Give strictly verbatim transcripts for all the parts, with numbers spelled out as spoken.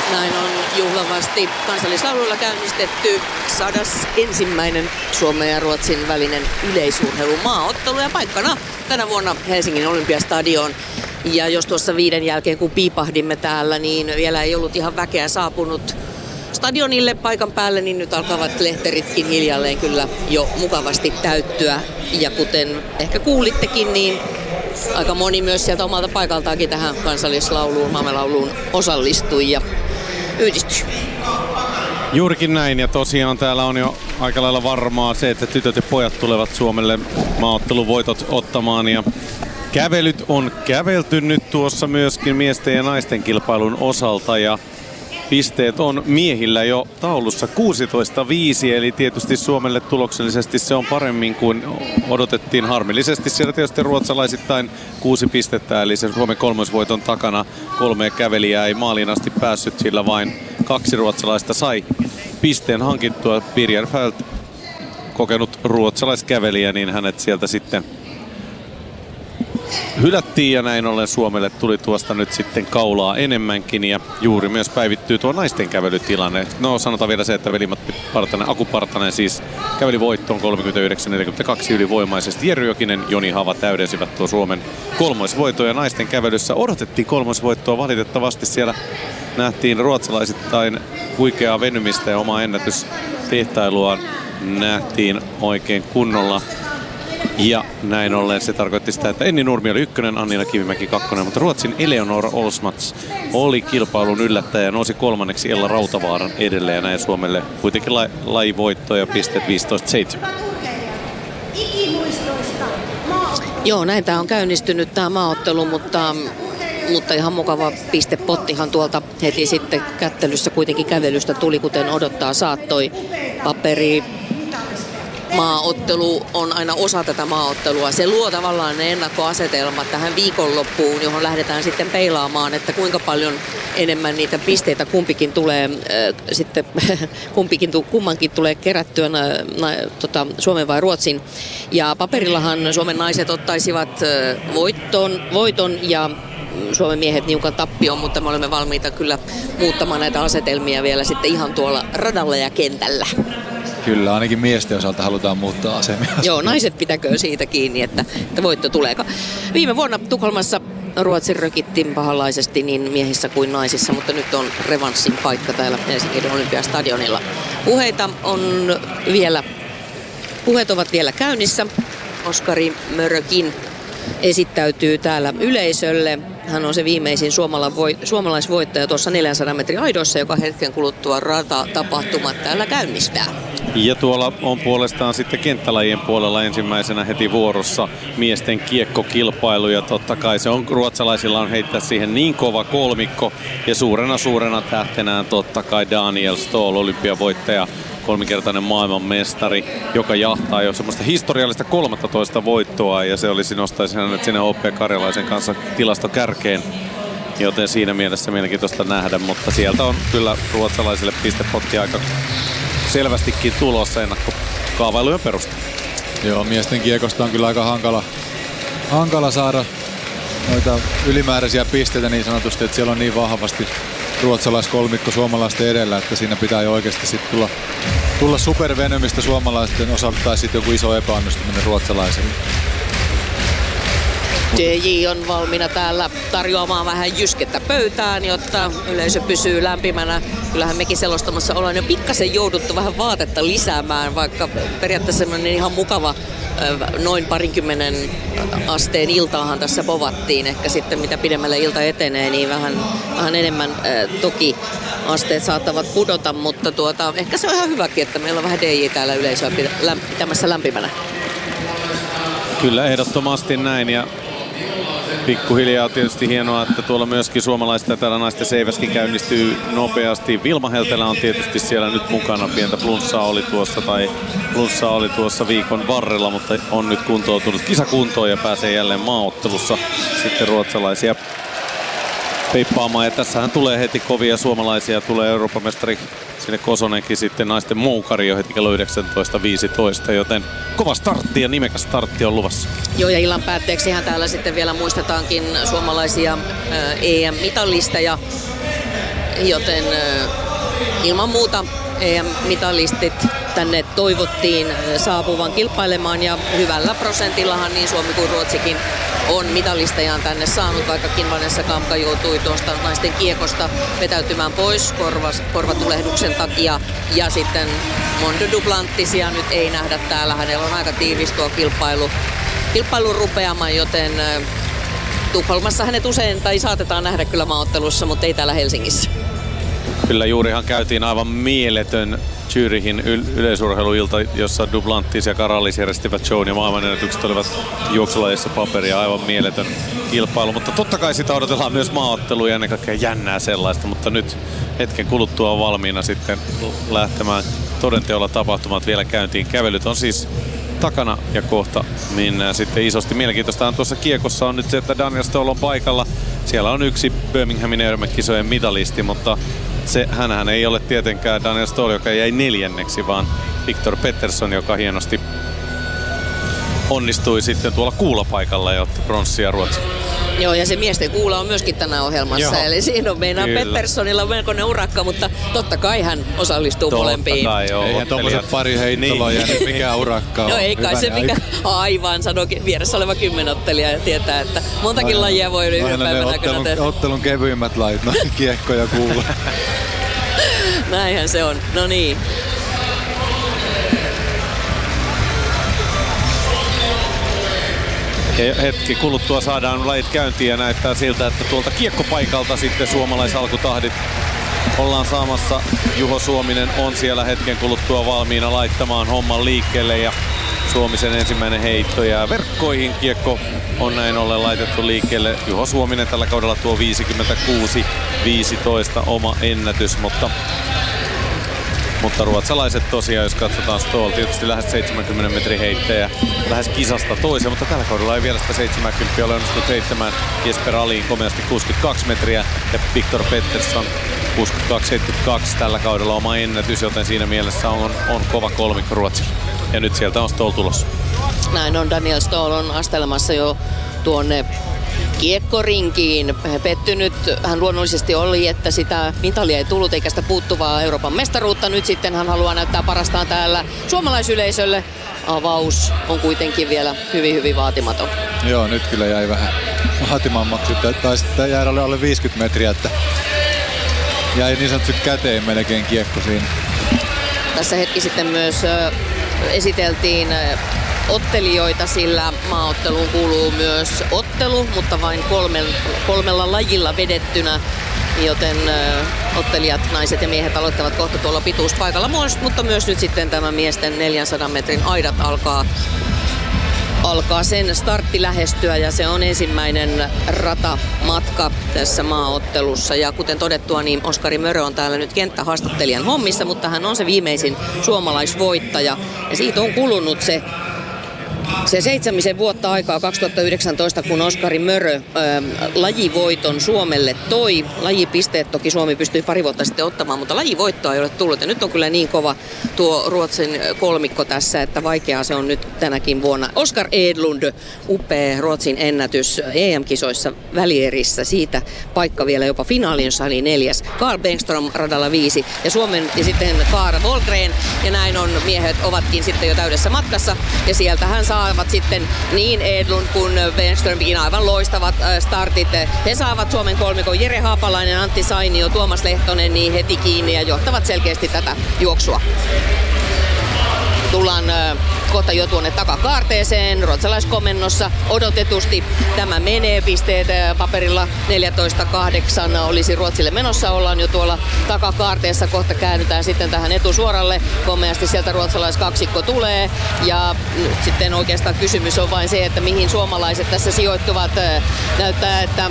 Näin on juhlavasti kansallislaululla käynnistetty sadas ensimmäinen Suomen ja Ruotsin välinen yleisurheilumaaottelu ja paikkana tänä vuonna Helsingin Olympiastadion. Ja jos tuossa viiden jälkeen kun piipahdimme täällä, niin vielä ei ollut ihan väkeä saapunut stadionille paikan päälle, niin nyt alkavat lehteritkin hiljalleen kyllä jo mukavasti täyttyä. Ja kuten ehkä kuulittekin, niin aika moni myös sieltä omalta paikaltaankin tähän kansallislauluun, maamelauluun osallistui ja yhdistyi. Juurikin näin, ja tosiaan täällä on jo aika lailla varmaa se, että tytöt ja pojat tulevat Suomelle maaotteluvoitot ottamaan. Ja kävelyt on kävelty nyt tuossa myöskin miesten ja naisten kilpailun osalta, ja pisteet on miehillä jo taulussa kuusitoista viisi, eli tietysti Suomelle tuloksellisesti se on paremmin kuin odotettiin. Harmillisesti siellä tietysti ruotsalaisittain kuusi pistettä, eli se Suomen kolmosvoiton takana kolme kävelijää ei maaliin asti päässyt, sillä vain kaksi ruotsalaista sai pisteen hankittua. Birger Fält, kokenut ruotsalaiskävelijä, niin hänet sieltä sitten hylättiin ja näin ollen Suomelle tuli tuosta nyt sitten kaulaa enemmänkin ja juuri myös päivittyy tuo naisten kävelytilanne. No sanotaan vielä se, että Veli-Matti Partanen, Aku Partanen siis käveli voittoon kolmekymmentäyhdeksän neljäkymmentäkaksi ylivoimaisesti. Jere Jokinen, Joni Hava täydensivät tuo Suomen kolmoisvoittoa ja naisten kävelyssä odotettiin kolmoisvoittoa. Valitettavasti siellä nähtiin ruotsalaisittain huikeaa venymistä ja oma ennätystehtailua nähtiin oikein kunnolla. Ja näin ollen se tarkoitti sitä, että Enni Nurmi oli ykkönen, Annina Kivimäki kakkonen, mutta Ruotsin Eleonora Olsmats oli kilpailun yllättäjä ja nousi kolmanneksi Ella Rautavaaran edelleen ja näin Suomelle kuitenkin la- lajivoitto ja pisteet viisitoista seitsemän. Joo, näin tämä on käynnistynyt tämä maaottelu, mutta, mutta ihan mukava pistepottihan tuolta heti sitten kättelyssä kuitenkin kävelystä tuli, kuten odottaa saattoi. Paperi maaottelu on aina osa tätä maaottelua. Se luo tavallaan ne ennakkoasetelmat tähän viikonloppuun, johon lähdetään sitten peilaamaan, että kuinka paljon enemmän niitä pisteitä kumpikin tulee, äh, sitten kumpikin, kummankin tulee kerättyä na, na, tota, Suomen vai Ruotsin. Ja paperillahan Suomen naiset ottaisivat äh, voiton, voiton ja Suomen miehet niukan tappion, mutta me olemme valmiita kyllä muuttamaan näitä asetelmia vielä sitten ihan tuolla radalla ja kentällä. Kyllä, ainakin miesten osalta halutaan muuttaa asemia. Joo, naiset pitäköön siitä kiinni, että, että voitto tulee. Viime vuonna Tukholmassa Ruotsin rökittiin pahanlaisesti niin miehissä kuin naisissa, mutta nyt on revanssin paikka täällä Helsingin Olympiastadionilla. Puheita on vielä, puheet ovat vielä käynnissä. Oskari Mörökin esittäytyy täällä yleisölle. Hän on se viimeisin suomalaisvoittaja tuossa neljänsadan metrin aidoissa, joka hetken kuluttua rata-tapahtumat täällä käynnistää. Ja tuolla on puolestaan sitten kenttälajien puolella ensimmäisenä heti vuorossa miesten kiekkokilpailu. Ja totta kai se on ruotsalaisilla on heittää siihen niin kova kolmikko. Ja suurena suurena tähtenään totta kai Daniel Ståhl, olympiavoittaja, kolmikertainen maailmanmestari, joka jahtaa jo semmoista historiallista kolmastoista voittoa. Ja se olisi nostaisi hänet sinne O P Karjalaisen kanssa tilastokärkeen. Joten siinä mielessä mielenkiintoista nähdä, mutta sieltä on kyllä ruotsalaisille pistepotti aika selvästikin tulossa ennakkokaavailujen perusteella. Joo, miesten kiekosta on kyllä aika hankala, hankala saada noita ylimääräisiä pisteitä niin sanotusti, että siellä on niin vahvasti ruotsalaiskolmikko suomalaisten edellä, että siinä pitää jo oikeasti sitten tulla, tulla supervenymistä suomalaisten osalta tai sitten joku iso epäonnistuminen ruotsalaisille. D J on valmiina täällä tarjoamaan vähän jyskettä pöytään, jotta yleisö pysyy lämpimänä. Kyllähän mekin selostamassa ollaan jo pikkasen jouduttu vähän vaatetta lisäämään, vaikka periaatteessa semmoinen ihan mukava noin parinkymmenen asteen iltaahan tässä povattiin. Ehkä sitten mitä pidemmälle ilta etenee, niin vähän, vähän enemmän toki asteet saattavat pudota, mutta tuota, ehkä se on ihan hyväkin, että meillä on vähän D J täällä yleisöä pitämässä lämpimänä. Kyllä, ehdottomasti näin. Ja pikkuhiljaa on tietysti hienoa, että tuolla myöskin suomalaista ja täällä naisten seiväskin käynnistyy nopeasti. Vilma Heltelä on tietysti siellä nyt mukana. Pientä flunssaa oli tuossa tai flunssaa oli tuossa viikon varrella, mutta on nyt kuntoutunut kisakuntoon ja pääsee jälleen maaottelussa sitten ruotsalaisia peippaamaan. Ja tässähän tulee heti kovia suomalaisia. Tulee Euroopan mestari sinne Kosonenkin sitten naisten moukari jo heti kello yhdeksäntoista viisitoista, joten kova startti ja nimekäs startti on luvassa. Joo, ja illan päätteeksihän täällä sitten vielä muistetaankin suomalaisia ää, E M-mitallisteja. joten ilman muuta E M-mitalistit tänne toivottiin saapuvan kilpailemaan ja hyvällä prosentillahan niin Suomi kuin Ruotsikin on mitalistejaan tänne saanut, vaikkakin Vanessa Kamka joutui tuosta naisten kiekosta vetäytymään pois korvas, korvatulehduksen takia ja sitten Mondo Duplantisia nyt ei nähdä täällä, hänellä on aika tiivis tuo kilpailu, kilpailun rupeama, joten Tukholmassa hänet usein tai saatetaan nähdä kyllä maaottelussa, mutta ei täällä Helsingissä. Kyllä juurihan käytiin aivan mieletön Zürichin yl- yleisurheiluilta, jossa Duplantis ja Karalis järjestivät shown ja maailmanennätykset olivat juoksulajissa paperia, aivan mieletön kilpailu. Mutta totta kai sitä odotellaan myös maaotteluja ja ennen kaikkea jännää sellaista, mutta nyt hetken kuluttua on valmiina sitten lähtemään todenteolla tapahtumat vielä käyntiin. Kävelyt on siis takana ja kohta mennään sitten isosti. Mielenkiintoista tuossa kiekossa on nyt se, että Daniel Stoll on paikalla. Siellä on yksi Birminghamin Euromed-kisojen mitalisti, mutta se, hänhän ei ole tietenkään Daniel Stoll, joka jäi neljänneksi, vaan Victor Pettersson, joka hienosti onnistui sitten tuolla kuulapaikalla ja otti pronssia Ruotsin. Joo, ja se miesten kuula on myöskin tänään ohjelmassa, Joo. eli siinä on meinaa Petterssonilla melkoinen urakka, mutta totta kai hän osallistuu totta molempiin. Kai, joo, eihän tommoset pari heittoa niin. Jäänyt mikään urakka on. No ei kai se mikä, aivan sanoo vieressä oleva kymmenottelija ja tietää, että montakin aina, lajia voi yhden päivän aikana tehdä. Ottelun kevyimmät lajit, no kiekko ja kuula. Näinhän se on, no niin. Hetki kuluttua saadaan lajit käyntiin ja näyttää siltä, että tuolta kiekkopaikalta sitten suomalaisalkutahdit ollaan saamassa. Juho Suominen on siellä hetken kuluttua valmiina laittamaan homman liikkeelle ja Suomisen ensimmäinen heitto ja verkkoihin kiekko on näin ollen laitettu liikkeelle. Juho Suominen tällä kaudella tuo viisikymmentäkuusi viisitoista oma ennätys, mutta Mutta ruotsalaiset tosiaan, jos katsotaan Stoll, tietysti lähes seitsemänkymmenen metrin heittäjä, lähes kisasta toiseen, mutta tällä kaudella ei vielä sitä seitsemänkymmentä ole onnistunut heittämään. Jesper Alin komeasti kuusikymmentäkaksi metriä ja Victor Pettersson kuusikymmentäkaksi seitsemänkymmentäkaksi tällä kaudella oma ennätys, joten siinä mielessä on, on kova kolmikko Ruotsilla. Ja nyt sieltä on Stoll tulossa. Näin on, Daniel Stoll on astelemassa jo tuonne kiekkorinkiin. Pettynyt hän luonnollisesti oli, että sitä mitalia ei tullut eikä sitä puuttuvaa Euroopan mestaruutta. Nyt sitten hän haluaa näyttää parastaan täällä suomalaisyleisölle. Avaus on kuitenkin vielä hyvin hyvin vaatimaton. Joo, nyt kyllä jäi vähän vaatimammaksi. Taisi jäädä alle viisikymmentä metriä, että jäi niin sanotusti käteen melkein kiekko siinä. Tässä hetki sitten myös äh, esiteltiin äh, ottelijoita, sillä maaotteluun kuuluu myös ottelu, mutta vain kolmen, kolmella lajilla vedettynä, joten ö, ottelijat, naiset ja miehet aloittavat kohta tuolla pituuspaikalla, mutta myös nyt sitten tämä miesten neljänsadan metrin aidat alkaa, alkaa sen startti lähestyä ja se on ensimmäinen ratamatka tässä maaottelussa. Ja kuten todettua, niin Oskari Mörö on täällä nyt kenttähaastattelijan hommissa, mutta hän on se viimeisin suomalaisvoittaja ja siitä on kulunut se Se seitsemisen vuotta aikaa kaksituhattayhdeksäntoista, kun Oskari Mörö ää, lajivoiton Suomelle toi. Lajipisteet toki Suomi pystyi pari vuotta sitten ottamaan, mutta lajivoittoa ei ole tullut. Ja nyt on kyllä niin kova tuo Ruotsin kolmikko tässä, että vaikeaa se on nyt tänäkin vuonna. Oskar Edlund, upea Ruotsin ennätys E M-kisoissa välierissä. Siitä paikka vielä jopa finaaliin, jossa oli neljäs. Carl Bengström radalla viisi ja Suomen ja sitten Kaara Wollgren. Ja näin on, miehet ovatkin sitten jo täydessä matkassa. Ja sieltä hän saavat sitten niin Edlund kuin Bengströmkin aivan loistavat startit. He saavat Suomen kolmikon Jere Haapalainen, Antti Sainio, Tuomas Lehtonen niin heti kiinni ja johtavat selkeästi tätä juoksua. Tullaan kohta jo tuonne takakaarteeseen ruotsalaiskomennossa. Odotetusti tämä menee, pisteet paperilla neljätoista kahdeksan olisi Ruotsille menossa. Ollaan jo tuolla takakaarteessa, kohta käännytään sitten tähän etusuoralle. Komeasti sieltä ruotsalaiskaksikko tulee ja nyt sitten oikeastaan kysymys on vain se, että mihin suomalaiset tässä sijoittuvat. Näyttää, että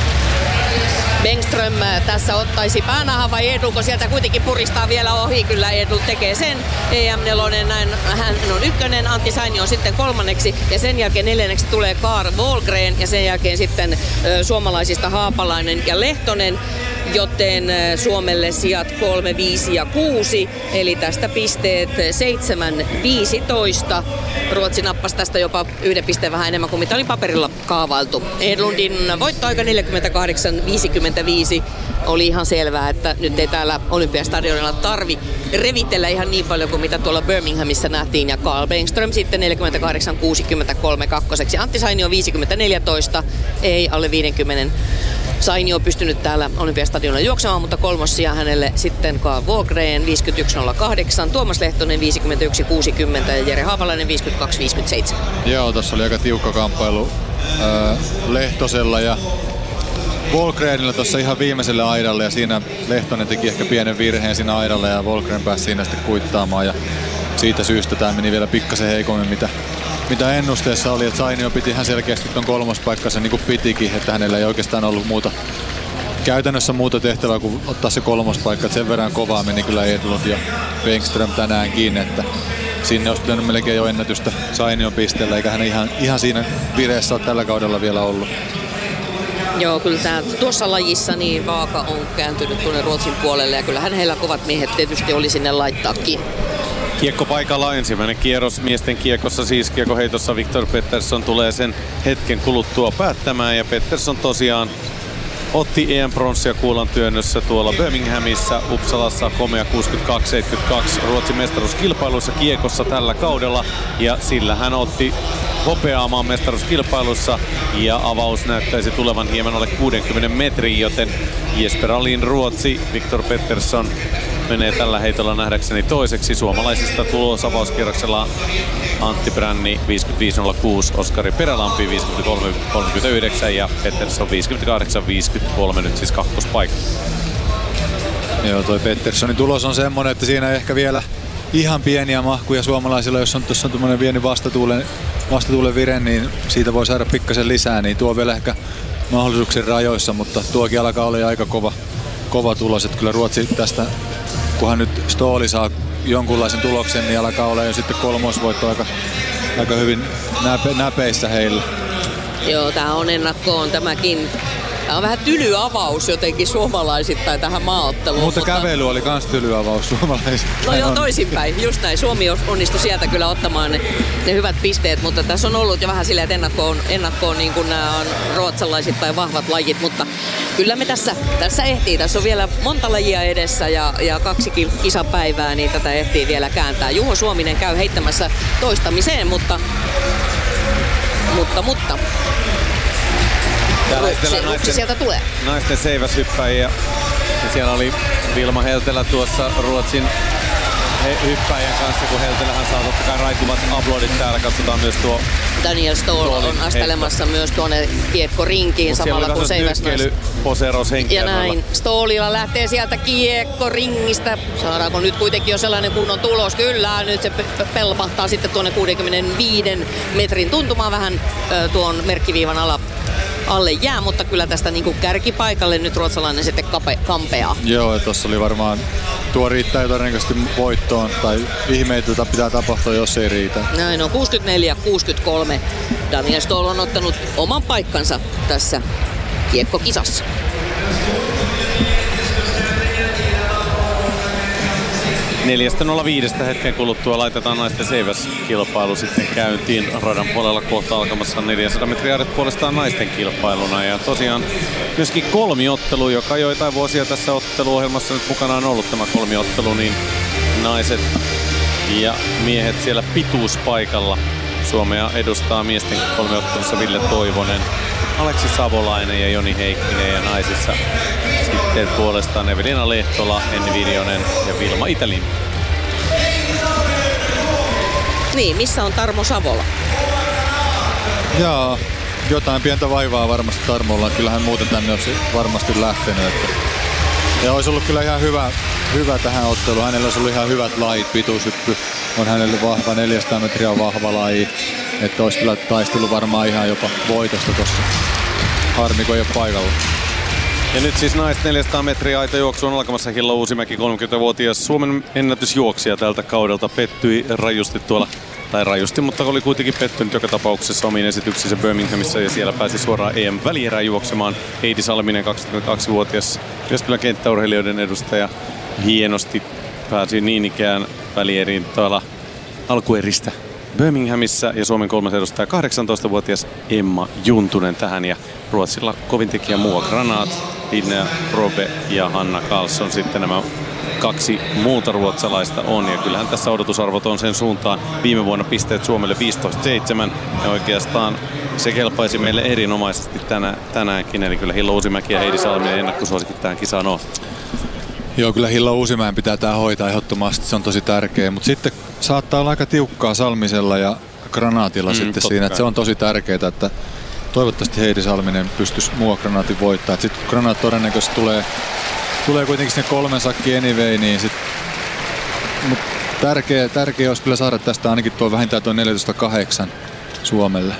Bengström tässä ottaisi päänahan vai Edlund, kun sieltä kuitenkin puristaa vielä ohi. Kyllä Edlund tekee sen. E M neljä, näin, hän on ykkönen, Antti Saini on sitten kolmanneksi ja sen jälkeen neljänneksi tulee Carl Wollgren ja sen jälkeen sitten ö, suomalaisista Haapalainen ja Lehtonen. Joten Suomelle sijat kolme, viisi ja kuusi, eli tästä pisteet seitsemän viisitoista. Ruotsi nappasi tästä jopa yhden pisteen vähän enemmän kuin mitä oli paperilla kaavailtu. Edlundin voittoaika neljäkymmentäkahdeksan viisikymmentäviisi, oli ihan selvää, että nyt ei täällä Olympiastadionilla tarvi revitellä ihan niin paljon kuin mitä tuolla Birminghamissa nähtiin. Ja Carl Bengström sitten neljäkymmentäkahdeksan kuusikymmentäkolme kakkoseksi. Antti Sainio viisikymmentä neljätoista, ei alle viisikymmentä. Sainio on pystynyt täällä Olympiastadionilla juoksemaan, mutta kolmossia hänelle sitten Carl Wahlgren viisikymmentäyksi nolla kahdeksan, Tuomas Lehtonen viisikymmentäyksi kuusikymmentä ja Jere Haapalainen viisikymmentäkaksi viisikymmentäseitsemän. Joo, tuossa oli aika tiukka kamppailu äh, Lehtosella ja Wahlgrenilla tuossa ihan viimeiselle aidalle, ja siinä Lehtonen teki ehkä pienen virheen siinä aidalla ja Wahlgren pääsi siinä sitten kuittaamaan, ja siitä syystä tämä meni vielä pikkasen heikommin mitä, mitä ennusteessa oli, että Sainio piti ihan selkeästi ton kolmospaikkansa niin kuin pitikin, että hänellä ei oikeastaan ollut muuta käytännössä muuta tehtävää kuin ottaa se kolmospaikka, että sen verran kovaa meni kyllä Edlund ja Bengström tänäänkin, että sinne olisi pitänyt melkein jo ennätystä Sainion pisteellä, eikä hän ihan, ihan siinä vireessä ole tällä kaudella vielä ollut. Joo, kyllä tää, tuossa lajissa niin vaaka on kääntynyt tuonne Ruotsin puolelle ja kyllähän heillä kovat miehet tietysti oli sinne laittaakin. Kiekko paikalla ensimmäinen kierros miesten kiekossa, siis kiekoheitossa Viktor Pettersson tulee sen hetken kuluttua päättämään ja Pettersson tosiaan otti E M-pronssia kuulan työnnössä tuolla Birminghamissa, Uppsalassa komea kuusikymmentäkaksi seitsemänkymmentäkaksi Ruotsin mestaruuskilpailuissa kiekossa tällä kaudella ja sillä hän otti hopeaamaan mestaruuskilpailussa ja avaus näyttäisi tulevan hieman alle kuudenkymmenen metrin, joten Jesper Alin Ruotsi, Viktor Pettersson menee tällä heitolla nähdäkseni toiseksi. Suomalaisista tulos avauskierroksella Antti Bränni viisikymmentäviisi nolla kuusi, Oskari Perälampi viisikymmentäkolme kolmekymmentäyhdeksän ja Pettersson viisikymmentäkahdeksan viisikymmentäkolme nyt siis kakkospaikka. Joo, toi Petterssonin tulos on semmonen, että siinä ehkä vielä ihan pieniä mahkuja suomalaisilla, jos on tuossa tuommoinen pieni vastatuulen, vastatuulen vire, niin siitä voi saada pikkasen lisää, niin tuo vielä ehkä mahdollisuuksien rajoissa, mutta tuokin alkaa olla aika kova, kova tulos, että kyllä Ruotsi tästä, kunhan nyt Ståhl saa jonkunlaisen tuloksen, niin alkaa olla jo sitten kolmosvoitto aika, aika hyvin näpe, näpeissä heillä. Joo, tää on ennakkoon tämäkin. Tämä on vähän tyly avaus jotenkin suomalaisittain tähän maaotteluun. Mutta, mutta kävely oli kans tyly avaus suomalaisittain. No joo, toisinpäin. Just näin. Suomi onnistui sieltä kyllä ottamaan ne, ne hyvät pisteet, mutta tässä on ollut jo vähän silleen, että ennakkoon, ennakkoon niin kuin nämä on ruotsalaisittain vahvat lajit, mutta kyllä me tässä, tässä ehtii. Tässä on vielä monta lajia edessä ja, ja kaksi kisapäivää, niin tätä ehtii vielä kääntää. Juho Suominen käy heittämässä toistamiseen, mutta... mutta, mutta. Se, naisten, sieltä tulee. Naisten seiväshyppäjiä. Ja siellä oli Vilma Heltelä tuossa Ruotsin hyppäjän kanssa, kun Heltelähän saa totta kai raikuvat aplodit täällä. Katsotaan myös tuo Daniel Ståhl on astelemassa myös tuonne kiekkorinkiin samalla kuin seiväsnais. Ja näin. Ståhlilla lähtee sieltä kiekkoringistä. Saadaanko nyt kuitenkin jo sellainen kunnon tulos? Kyllä, nyt se pelpahtaa sitten tuonne kuudenkymmenenviiden metrin tuntumaan vähän tuon merkkiviivan ala. alle jää, mutta kyllä tästä niinku kärkipaikalle nyt ruotsalainen sitten kape, kampeaa. Joo, ja tossa oli varmaan, tuo riittää jo todennäköisesti voittoon, tai ihmeitä pitää tapahtua, jos ei riitä. Näin on, kuusikymmentäneljä kuusikymmentäkolme. Daniel Ståhl on ottanut oman paikkansa tässä kiekkokisassa. neljä nolla viisi hetken kuluttua laitetaan naisten seiväskilpailu sitten käyntiin. Radan puolella kohta alkamassa neljäsataa metriä puolestaan naisten kilpailuna. Ja tosiaan myöskin kolmiottelu, joka joitain vuosia tässä otteluohjelmassa nyt mukana on ollut tämä kolmiottelu, niin naiset ja miehet siellä pituuspaikalla. Suomea edustaa miesten kolmiottelussa Ville Toivonen, Aleksi Savolainen ja Joni Heikkinen, ja naisissa sitten puolestaan Evelina Lehtola, Enni Viljonen ja Vilma Itälin. Niin, missä on Tarmo Savola? Jaa, jotain pientä vaivaa varmasti Tarmolla. Kyllähän muuten tänne olisi varmasti lähtenyt. Että... Ja olisi ollut kyllä ihan hyvä, hyvä tähän otteluun. Hänellä olisi ollut ihan hyvät lajit. Pituushyppy on hänelle vahva, neljäsataa metriä on vahva laji. Että olisi kyllä taistellut varmaan ihan jopa voitosta tuossa. Harmi, kun ei ole paikalla. Ja nyt siis naiset neljäsataa metriä aitajuoksu on alkamassa. Hilla Uusimäki, kolmekymmentävuotias Suomen ennätysjuoksija tältä kaudelta, pettyi rajusti tuolla, tai rajusti, mutta oli kuitenkin pettynyt joka tapauksessa omiin esityksiinsä Birminghamissa, ja siellä pääsi suoraan E M-välierää juoksemaan. Heidi Salminen, kaksikymmentäkaksivuotias, myös kyllä kenttäurheilijoiden edustaja, hienosti pääsi niin ikään välieriin tuolla alkueristä Birminghamissa, ja Suomen kolmas edustaja kahdeksantoistavuotias Emma Juntunen tähän, ja Ruotsilla kovin tekijä Moa Granat Linnea Robe ja Hanna Karlsson sitten nämä kaksi muuta ruotsalaista on. Ja kyllähän tässä odotusarvot on sen suuntaan. Viime vuonna pisteet Suomelle viisitoista seitsemän ja oikeastaan se kelpaisi meille erinomaisesti tänä, tänäänkin. Eli kyllä Hilla Uusimäki ja Heidi Salminen ennakkosuosikit tähän kisaan on. Joo, kyllä Hilla Uusimäen pitää tää hoitaa ehdottomasti, se on tosi tärkeä. Mutta sitten saattaa olla aika tiukkaa Salmisella ja Granaatilla mm, sitten siinä, että se on tosi tärkeää, että toivottavasti Heidi Salminen pystyisi mua Granaatin voittaa. Sitten Granaat todennäköisesti tulee, tulee kuitenkin sinne kolmen sakki anyway, niin sit, mut tärkeä, tärkeä olisi kyllä saada tästä ainakin tuo vähintään tuo neljätoista kahdeksan Suomelle.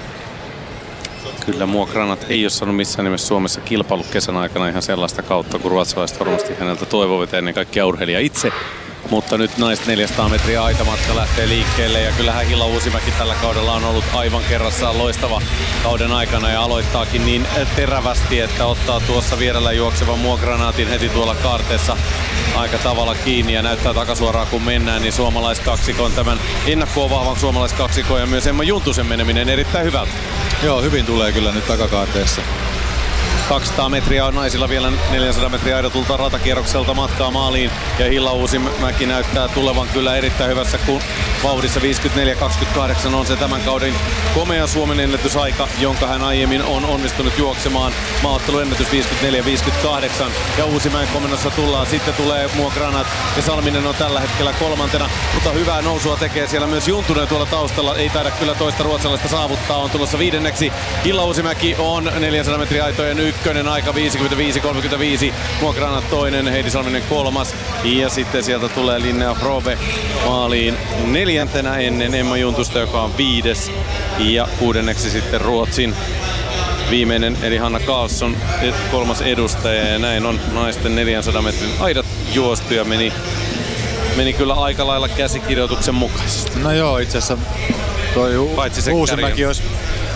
Kyllä Mua Granat ei ole saanut missään nimessä Suomessa kilpailu kesän aikana ihan sellaista kautta, kun ruotsalaiset varmasti häneltä toivovat, ennen kaikkea urheilija itse. Mutta nyt naiset neljäsataa metriä aitamatka lähtee liikkeelle ja kyllähän Hilla Uusimäki tällä kaudella on ollut aivan kerrassaan loistava kauden aikana ja aloittaakin niin terävästi, että ottaa tuossa vierellä juoksevan Mua Granaatin heti tuolla kaarteessa aika tavalla kiinni ja näyttää takasuoraan kun mennään, niin suomalaiskaksikon tämän ennakkoon vahvan suomalaiskaksikon ja myös Emma Juntusen meneminen erittäin hyvältä. Joo, hyvin tulee kyllä nyt takakaarteessa. kaksisataa metriä on naisilla vielä neljäsataa metriä aidatulta ratakierrokselta matkaa maaliin ja Hilla Uusimäki näyttää tulevan kyllä erittäin hyvässä kun vauhdissa viisikymmentäneljä kaksikymmentäkahdeksan on se tämän kauden komea Suomen ennätysaika, jonka hän aiemmin on onnistunut juoksemaan. Maaotteluennätys viisikymmentäneljä viisikymmentäkahdeksan ja Uusimäen komennossa tullaan. Sitten tulee Mua Granat ja Salminen on tällä hetkellä kolmantena, mutta hyvää nousua tekee siellä myös Juntunen tuolla taustalla. Ei taida kyllä toista ruotsalaista saavuttaa, on tulossa viidenneksi. Hilla Uusimäki on neljäsataa metriä aitojen ykkönen aika viisikymmentäviisi kolmekymmentäviisi. Mua Granat toinen, Heidi Salminen kolmas ja sitten sieltä tulee Linnea Robe maaliin neljäntenä ennen Emma Juntusta, joka on viides ja kuudenneksi sitten Ruotsin viimeinen eli Hanna Karlsson kolmas edustaja ja näin on naisten neljänsadan metrin aidat juostu ja meni, meni kyllä aika lailla käsikirjoituksen mukaisesti. No joo, itse asiassa toi Uusimäki olisi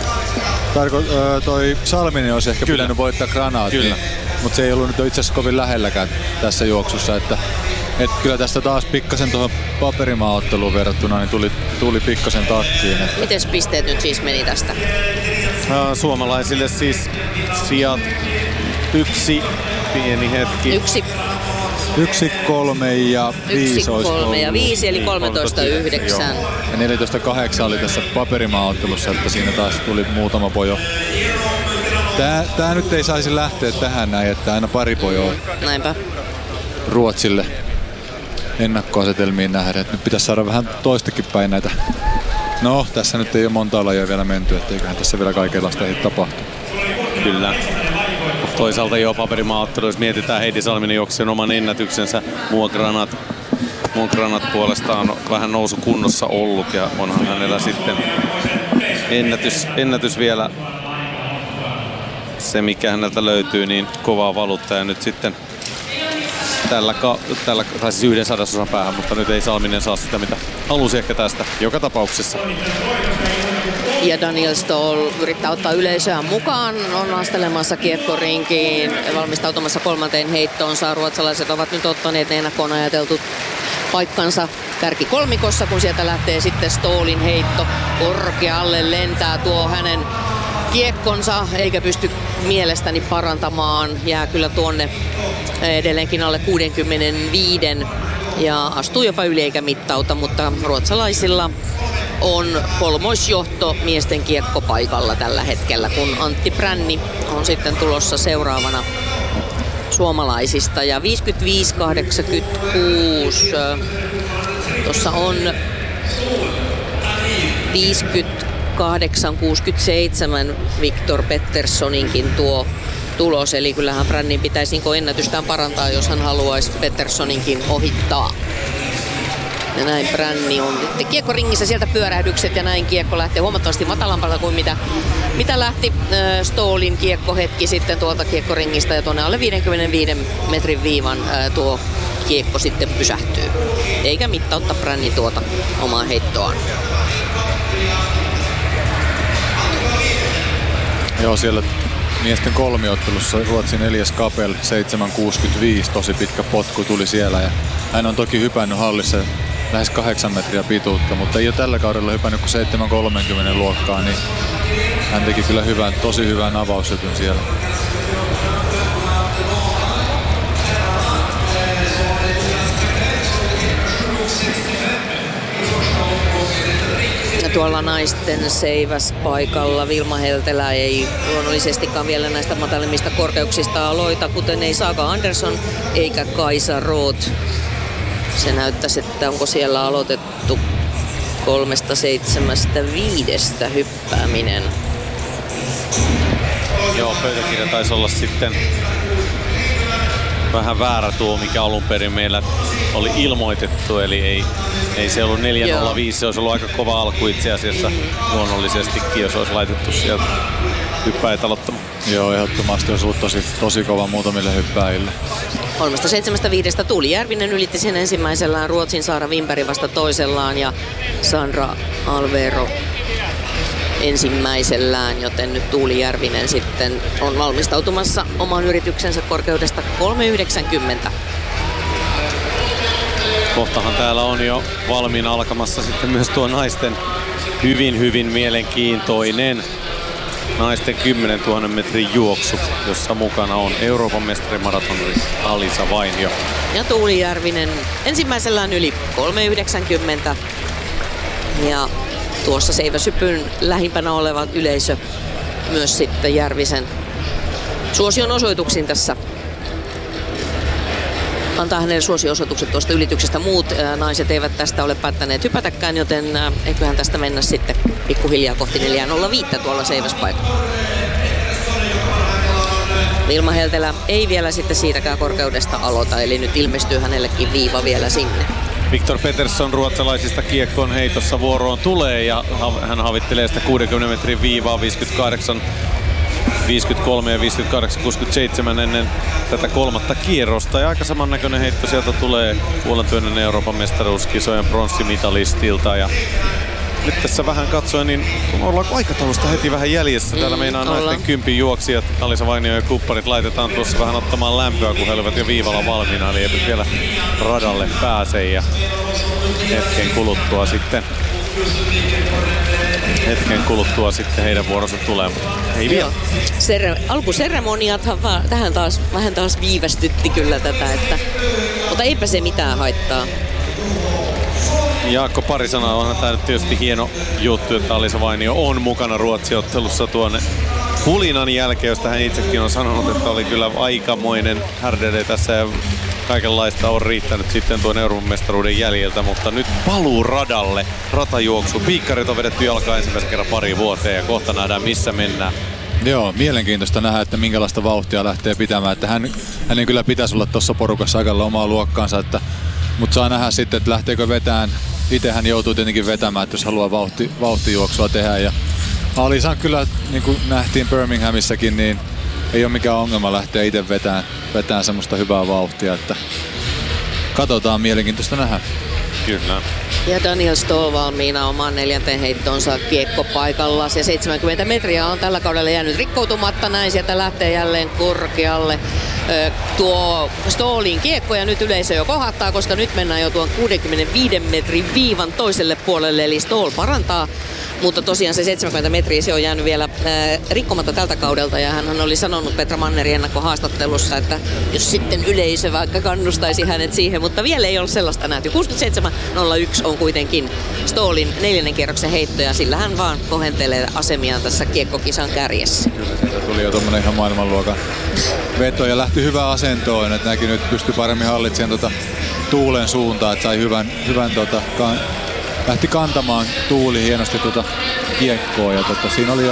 Tarko- toi Salminen olisi ehkä kyllä pitänyt voittaa Granaatin, mutta se ei ollut nyt itse asiassa kovin lähelläkään tässä juoksussa. Että, et kyllä tästä taas pikkasen tuohon paperimaaotteluun verrattuna niin tuli, tuli pikkasen takkiin. Mites pisteet nyt siis meni tästä? Suomalaisille siis sijat yksi, pieni hetki. Yksi. Yksi, kolme ja viisi Yksi, olisi kolme ollut. ja viisi, eli kolmetoista yhdeksän. Ja neljätoista kahdeksan oli tässä paperimaaottelussa, että siinä taas tuli muutama pojo. Tää, tää nyt ei saisi lähteä tähän näin, että aina pari pojoa. Näinpä. Ruotsille ennakkoasetelmiin nähden. Nyt pitäisi saada vähän toistakin päin näitä. No, tässä nyt ei ole monta lajia vielä menty, että eiköhän tässä vielä kaikenlaista ei tapahtu. Kyllä. Toisaalta jo paperimaaotteluissa mietitään Heidi Salminen juokseen oman ennätyksensä. Mua Granat, Mua Granat puolestaan on vähän nousukunnossa ollut ja onhan hänellä sitten ennätys, ennätys vielä se mikä häneltä löytyy niin kovaa valuutta ja nyt sitten tällä, tällä tai siis yhden sadasosan päähän, mutta nyt ei Salminen saa sitä mitä halusi ehkä tästä joka tapauksessa. Ja Daniel Stoll yrittää ottaa yleisöä mukaan, on astelemassa kiekkorinkiin, valmistautumassa kolmanteen heittoonsa. Ruotsalaiset ovat nyt ottaneet ne ennakkoon ajateltut paikkansa kärkikolmikossa, kun sieltä lähtee sitten Stollin heitto. Korkealle lentää tuo hänen kiekkonsa, eikä pysty mielestäni parantamaan. Jää kyllä tuonne edelleenkin alle kuusikymmentäviisi ja astuu jopa yli eikä mittauta, mutta ruotsalaisilla on kolmoisjohto miesten kiekkopaikalla tällä hetkellä, kun Antti Pränni on sitten tulossa seuraavana suomalaisista. Ja viisikymmentäviisi kahdeksankymmentäkuusi, tuossa on viisikymmentäkahdeksan kuusikymmentäseitsemän Viktor Petterssoninkin tuo tulos, eli kyllähän Prännin pitäisi niin ennätystään parantaa, jos hän haluaisi Petterssoninkin ohittaa. Ja näin Pränni on sitten kiekkoringissä, sieltä pyörähdykset ja näin kiekko lähtee huomattavasti matalampalta kuin mitä, mitä lähti äh, Stollin kiekko hetki sitten tuolta kiekkoringistä ja tuonne alle viisikymmentäviisi metrin viivan äh, tuo kiekko sitten pysähtyy. Eikä mittautta Pränni tuota omaa heittoaan. Joo, siellä miesten kolmiottelussa Ruotsin Elias Kapel seitsemän kuusikymmentäviisi, tosi pitkä potku tuli siellä ja hän on toki hypännyt hallissa lähes kahdeksan metriä pituutta, mutta ei ole tällä kaudella hypännyt kuin seitsemän kolmekymmentä luokkaa, niin hän teki kyllä hyvän, tosi hyvän avausjutun siellä. Ja tuolla naisten seiväspaikalla Vilma Heltelä ei luonnollisestikaan vielä näistä matalimmista korkeuksista aloita, kuten ei Saga Andersson eikä Kaisa Roth. Se näyttäisi, että onko siellä aloitettu kolmesta seitsemästä viidestä hyppääminen. Joo, pöytäkirja taisi olla sitten vähän väärä tuo, mikä alun perin meillä oli ilmoitettu, eli ei, ei se ollut neljä nolla viisi, se olisi ollut aika kova alku itse asiassa luonnollisestikin, jos olisi laitettu sieltä hyppäjät aloittamaan. Joo, ehdottomasti olisi ollut tosi, tosi kova muutamille hyppääjille. kolmesta seitsemästä viidestä Tuuli Järvinen ylitti sen ensimmäisellään, Ruotsin Saara Wimberg vasta toisellaan ja Sandra Alvero ensimmäisellään, joten nyt Tuuli Järvinen sitten on valmistautumassa oman yrityksensä korkeudesta kolme yhdeksänkymmentä. Kohtahan täällä on jo valmiina alkamassa sitten myös tuo naisten hyvin hyvin mielenkiintoinen naisten kymmenentuhannen metrin juoksu, jossa mukana on Euroopan mestarimaratoni Alisa Vainio. Ja Tuuli Järvinen ensimmäisellään yli kolme yhdeksänkymmentä. Ja tuossa seiväsypyn lähimpänä oleva yleisö myös sitten Järvisen suosion osoituksin tässä antaa hänelle suosio-osoitukset tuosta ylityksestä. Muut ää, naiset eivät tästä ole päättäneet hypätäkään, joten ää, eiköhän tästä mennä sitten pikkuhiljaa kohti neljä nolla viisi tuolla seiväspaikalla. Vilma Heltelä ei vielä sitten siitäkään korkeudesta aloita, eli nyt ilmestyy hänellekin viiva vielä sinne. Viktor Petersson ruotsalaisista kiekkoon heitossa vuoroon tulee ja hän havittelee sitä kuudenkymmenen metrin viivaa viisikymmentäkahdeksan viisikymmentäkolme ja viisikymmentäkahdeksan kuusikymmentäseitsemän ennen tätä kolmatta kierrosta. Ja aika samannäköinen heitto sieltä tulee puolentyönnen Euroopan mestaruuskisojen pronssimitalistilta. Ja nyt tässä vähän katsoen, niin ollaan aikataulusta heti vähän jäljessä. Täällä mm, meinaa ollaan. Naisten kympin juoksijat, Alisa Vainio ja kumppanit laitetaan tuossa vähän ottamaan lämpöä, kun he olivat jo viivalla valmiina. Eli ei vielä radalle pääse ja hetken kuluttua sitten hetken kuluttua sitten heidän vuoronsa tulee. Ei vielä. Serre- alkuseremoniathan va- tähän taas vähän taas viivästytti kyllä tätä, että, mutta eipä se mitään haittaa. Jaakko, pari sanaa. Onhan tää nyt tietysti hieno juttu, että Alisa Vainio on mukana Ruotsi-ottelussa tuonne Hulinan jälkeen, josta hän itsekin on sanonut, että oli kyllä aikamoinen härdele tässä ja kaikenlaista on riittänyt sitten tuon Euroopan mestaruuden jäljiltä, mutta nyt paluu radalle, ratajuoksu. Piikkarit on vedetty jalkaan ensimmäisen kerran pari vuoteen ja kohta nähdään missä mennään. Joo, mielenkiintoista nähdä, että minkälaista vauhtia lähtee pitämään. Että hän, hänen kyllä pitäisi olla tuossa porukassa aika omaa luokkaansa, että, mutta saa nähdä sitten, että lähteekö vetään. Itse hän joutuu tietenkin vetämään, että jos haluaa vauhti, vauhtijuoksua tehdä. Ja Alisan kyllä, niin kuin nähtiin Birminghamissakin, niin ei ole mikään ongelma lähteä itse vetämään, vetämään semmoista hyvää vauhtia. Että katsotaan, mielenkiintoista nähdä. Kyllä. Ja Daniel Stoll valmiina omaan neljänteen heittonsa kiekkopaikalla. Se seitsemänkymmentä metriä on tällä kaudella jäänyt rikkoutumatta. Näin sieltä lähtee jälleen korkealle tuo Stollin kiekko ja nyt yleisö jo kohottaa, koska nyt mennään jo tuon kuudenkymmenenviiden metrin viivan toiselle puolelle. Eli Stoll parantaa, mutta tosiaan se seitsemänkymmentä metriä se on jäänyt vielä ää, rikkomatta tältä kaudelta. Ja hän oli sanonut Petra Mannerin ennakkohaastattelussa, että jos sitten yleisö vaikka kannustaisi hänet siihen, mutta vielä ei ole sellaista nähty. kuusikymmentäseitsemän nolla yksi on kuitenkin Stollin neljännen kierroksen heitto ja sillä hän vaan kohentelee asemiaan tässä kiekkokisan kärjessä. Kyllä siitä tuli jo tommonen ihan maailmanluokan veto ja lähti hyvään asentoon, että näki nyt pystyi paremmin hallitsemaan tota tuulen suuntaan, että sai hyvän, hyvän tota, kan, lähti kantamaan Tuuli hienosti tota kiekkoa ja tota, siinä oli jo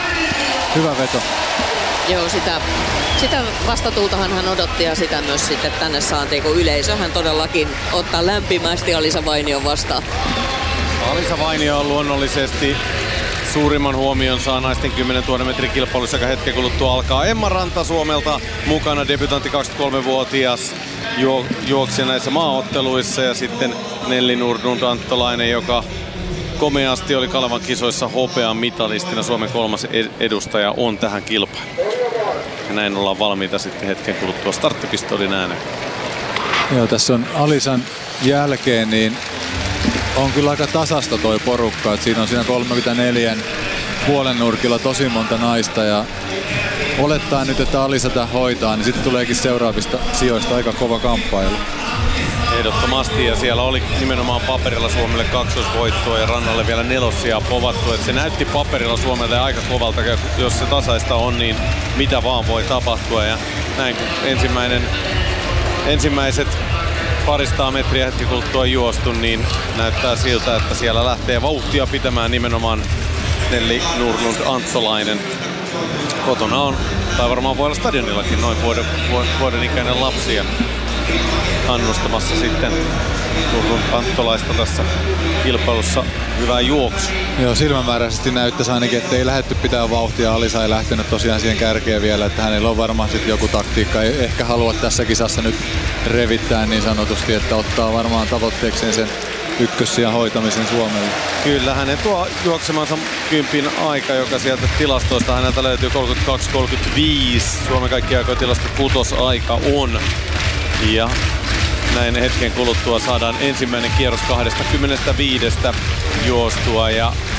hyvä veto. Joo, sitä, sitä vastatuultahan hän odotti ja sitä myös sitten tänne saatiin, kun yleisö hän todellakin ottaa lämpimästi Alisa Vainion vastaan. Alisa Vainio on luonnollisesti suurimman huomion saa naisten kymmenentuhannen metrin kilpailussa, joka hetken kuluttua alkaa. Emma Ranta Suomelta mukana, debutantti kaksikymmentäkolmevuotias juo, juoksi näissä maaotteluissa ja sitten Nelli Nordlund Anttolainen, joka komeasti oli Kalevan kisoissa hopean mitalistina. Suomen kolmas edustaja on tähän kilpailuun. Ja näin ollaan valmiita sitten hetken kuluttua starttipistolin ääneen. Joo, tässä on Alisan jälkeen niin on kyllä aika tasasta toi porukka. Et siinä on siinä kolmekymmentäneljä puolen nurkilla tosi monta naista ja olettaa nyt, että Alisa tämän hoitaa, niin sitten tuleekin seuraavista sijoista aika kova kamppailu. Ehdottomasti, ja siellä oli nimenomaan paperilla Suomelle kaksosvoittoa ja rannalle vielä nelossia povattu. Et se näytti paperilla Suomelle aika kovalta, jos se tasaista on, niin mitä vaan voi tapahtua. Ja näin ensimmäinen, ensimmäiset paristaa metriä hetki kuluttua juostu, niin näyttää siltä, että siellä lähtee vauhtia pitämään nimenomaan Nelli Nurlund Anttolainen. Kotona on, tai varmaan voi olla stadionillakin, noin vuoden, vuoden ikäinen lapsi. Ja kannustamassa sitten Nurlund Anttolaista tässä kilpailussa hyvää juoksu. Joo, silmämääräisesti näyttäisi ainakin, että ei lähdetty pitää vauhtia. Alisa ei lähtenyt tosiaan siihen kärkeen vielä, että hänellä on varmaan sitten joku taktiikka. Ei ehkä halua tässä kisassa nyt revittää niin sanotusti, että ottaa varmaan tavoitteekseen sen ykkössijan hoitamisen Suomelle. Kyllä, hänen tuo juoksemansa kympin aika, joka sieltä tilastoista häneltä löytyy kolmekymmentäkaksi kolmekymmentäviisi. Suomen kaikki aikojen tilasto kutosaika on. Ja näin hetken kuluttua saadaan ensimmäinen kierros kaksikymmentäviisi juostua, ja